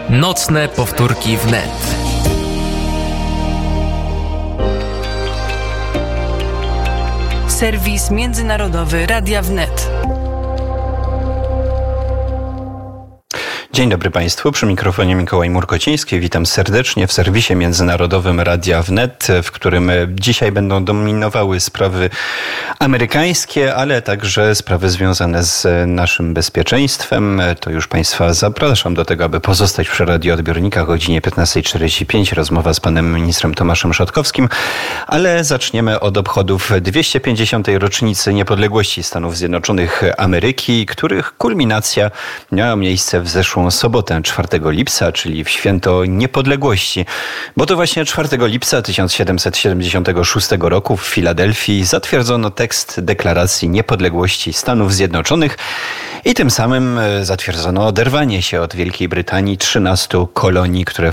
Nocne powtórki wnet. Serwis międzynarodowy Radia Wnet. Dzień dobry Państwu, przy mikrofonie Mikołaj Murkociński. Witam serdecznie w serwisie międzynarodowym Radia Wnet, w którym dzisiaj będą dominowały sprawy amerykańskie, ale także sprawy związane z naszym bezpieczeństwem. To już Państwa zapraszam do tego, aby pozostać przy radioodbiornikach o godzinie 15:45. Rozmowa z panem ministrem Tomaszem Szatkowskim, ale zaczniemy od obchodów 250. rocznicy niepodległości Stanów Zjednoczonych Ameryki, których kulminacja miała miejsce w zeszłą sobotę, 4 lipca, czyli w święto niepodległości. Bo to właśnie 4 lipca 1776 roku w Filadelfii zatwierdzono tekst deklaracji niepodległości Stanów Zjednoczonych i tym samym zatwierdzono oderwanie się od Wielkiej Brytanii 13 kolonii, które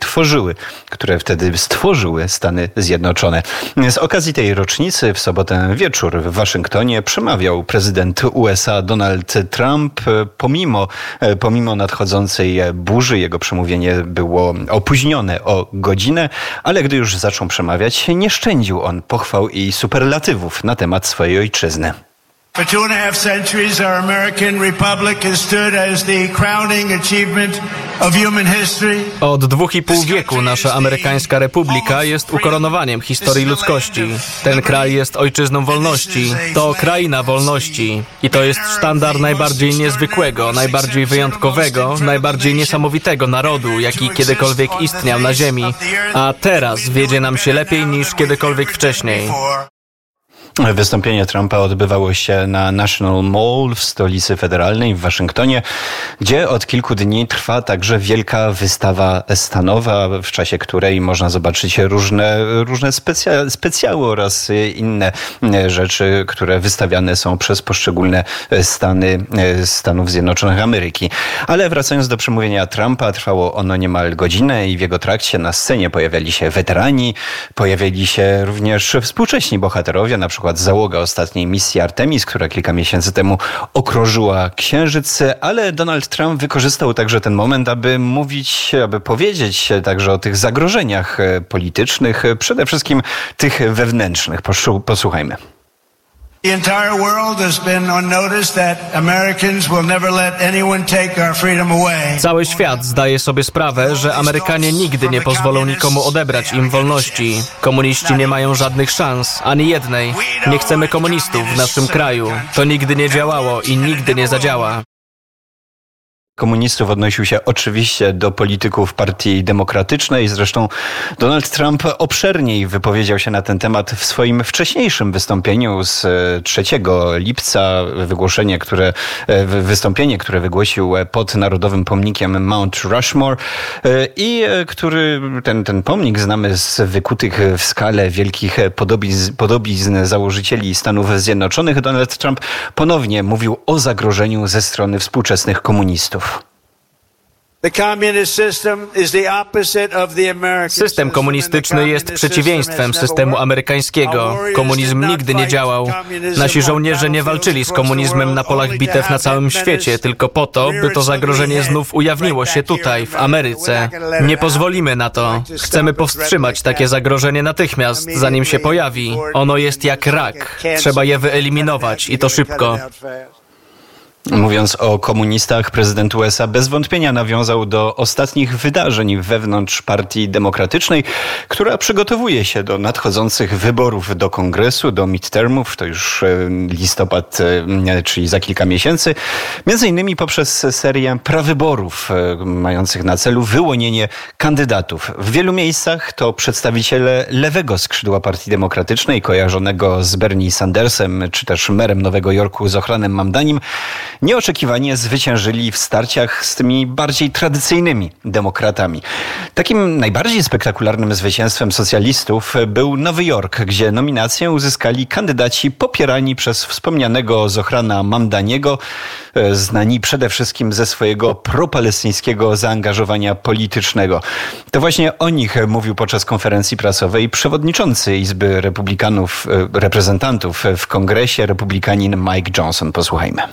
wtedy stworzyły Stany Zjednoczone. Z okazji tej rocznicy w sobotę wieczór w Waszyngtonie przemawiał prezydent USA Donald Trump. Pomimo nadchodzącej burzy, jego przemówienie było opóźnione o godzinę, ale gdy już zaczął przemawiać, nie szczędził on pochwał i superlatywów na temat swojej ojczyzny. For 2.5 centuries, our American Republic has stood as the crowning achievement of human history. Od 2,5 wieku nasza amerykańska republika jest ukoronowaniem historii ludzkości. Ten kraj jest ojczyzną wolności. To kraina wolności. I to jest sztandar najbardziej niezwykłego, najbardziej wyjątkowego, najbardziej niesamowitego narodu, jaki kiedykolwiek istniał na ziemi. A teraz wiedzie nam się lepiej niż kiedykolwiek wcześniej. Wystąpienie Trumpa odbywało się na National Mall w stolicy federalnej w Waszyngtonie, gdzie od kilku dni trwa także wielka wystawa stanowa, w czasie której można zobaczyć różne specjały oraz inne rzeczy, które wystawiane są przez poszczególne stany Stanów Zjednoczonych Ameryki. Ale wracając do przemówienia Trumpa, trwało ono niemal godzinę i w jego trakcie na scenie pojawiali się weterani, pojawiali się również współcześni bohaterowie, na przykład załoga ostatniej misji Artemis, która kilka miesięcy temu okrążyła Księżyc, ale Donald Trump wykorzystał także ten moment, aby powiedzieć także o tych zagrożeniach politycznych, przede wszystkim tych wewnętrznych. Posłuchajmy. The entire world has been on notice that Americans will never let anyone take our freedom away. Cały świat zdaje sobie sprawę, że Amerykanie nigdy nie pozwolą nikomu odebrać im wolności. Komuniści nie mają żadnych szans, ani jednej. Nie chcemy komunistów w naszym kraju. To nigdy nie działało i nigdy nie zadziała. Komunistów odnosił się oczywiście do polityków Partii Demokratycznej. Zresztą Donald Trump obszerniej wypowiedział się na ten temat w swoim wcześniejszym wystąpieniu z 3 lipca. Wystąpienie, które wygłosił pod Narodowym Pomnikiem Mount Rushmore i ten pomnik znamy z wykutych w skale wielkich podobizn założycieli Stanów Zjednoczonych. Donald Trump ponownie mówił o zagrożeniu ze strony współczesnych komunistów. System komunistyczny jest przeciwieństwem systemu amerykańskiego. Komunizm nigdy nie działał. Nasi żołnierze nie walczyli z komunizmem na polach bitew na całym świecie, tylko po to, by to zagrożenie znów ujawniło się tutaj, w Ameryce. Nie pozwolimy na to. Chcemy powstrzymać takie zagrożenie natychmiast, zanim się pojawi. Ono jest jak rak. Trzeba je wyeliminować i to szybko. Mówiąc o komunistach, prezydent USA bez wątpienia nawiązał do ostatnich wydarzeń wewnątrz Partii Demokratycznej, która przygotowuje się do nadchodzących wyborów do Kongresu, do midtermów, to już listopad, czyli za kilka miesięcy, między innymi poprzez serię prawyborów mających na celu wyłonienie kandydatów. W wielu miejscach to przedstawiciele lewego skrzydła Partii Demokratycznej, kojarzonego z Bernie Sandersem, czy też merem Nowego Jorku Zohranem Mamdanim, nieoczekiwanie zwyciężyli w starciach z tymi bardziej tradycyjnymi demokratami. Takim najbardziej spektakularnym zwycięstwem socjalistów był Nowy Jork, gdzie nominację uzyskali kandydaci popierani przez wspomnianego Zohrana Mamdaniego, znani przede wszystkim ze swojego propalestyńskiego zaangażowania politycznego. To właśnie o nich mówił podczas konferencji prasowej przewodniczący Izby Reprezentantów w Kongresie, republikanin Mike Johnson. Posłuchajmy.